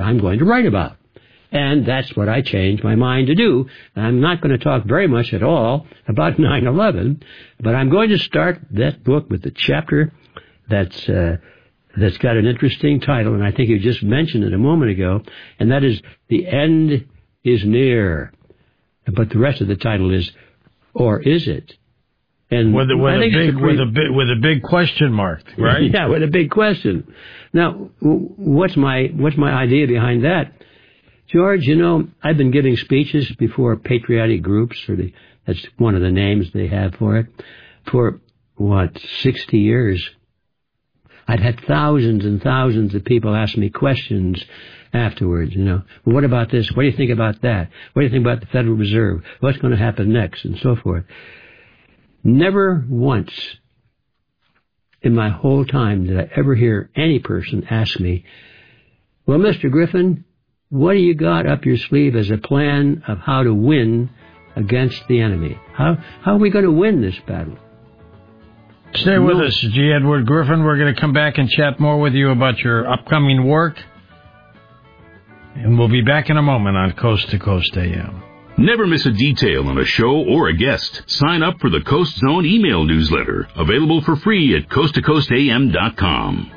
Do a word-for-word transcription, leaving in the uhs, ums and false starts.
I'm going to write about. And that's what I changed my mind to do. And I'm not going to talk very much at all about nine eleven, but I'm going to start that book with the chapter that's uh, that's got an interesting title, and I think you just mentioned it a moment ago, and that is The End is Near. But the rest of the title is, Or Is It? And with a, with a big a pretty, with a big with a big question mark, right? Yeah, with a big question. Now, what's my what's my idea behind that? George, you know, I've been giving speeches before patriotic groups, or the, that's one of the names they have for it, for, what, sixty years. I've had thousands and thousands of people ask me questions afterwards, you know. Well, what about this? What do you think about that? What do you think about the Federal Reserve? What's going to happen next? And so forth. Never once in my whole time did I ever hear any person ask me, well, Mister Griffin, what do you got up your sleeve as a plan of how to win against the enemy? How how are we going to win this battle? Stay with no. us, G. Edward Griffin. We're going to come back and chat more with you about your upcoming work. And we'll be back in a moment on Coast to Coast A M. Never miss a detail on a show or a guest. Sign up for the Coast Zone email newsletter, available for free at coast to coast a m dot com.